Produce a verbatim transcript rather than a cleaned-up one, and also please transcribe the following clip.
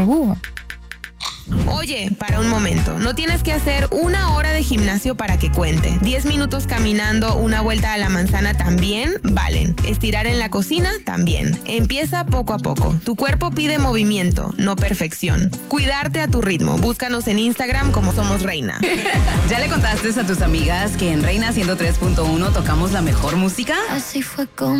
aguja. Oye, para un momento, no tienes que hacer una hora de gimnasio para que cuente. Diez minutos caminando una vuelta a la manzana también valen. Estirar en la cocina también. Empieza poco a poco. Tu cuerpo pide movimiento, no perfección. Cuidarte a tu ritmo. Búscanos en Instagram como Somos Reina. ¿Ya le contaste a tus amigas que en Reina ciento tres punto uno tocamos la mejor música? Así fue como